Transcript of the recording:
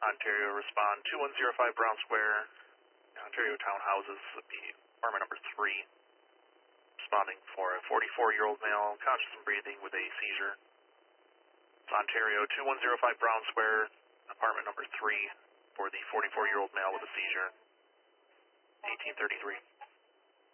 Ontario, respond 2105 Brown Square, Ontario Townhouses, apartment number 3. Responding for a 44-year-old male, conscious and breathing with a seizure. It's Ontario 2105 Brown Square, apartment number 3, for the 44-year-old male with a seizure. 1833.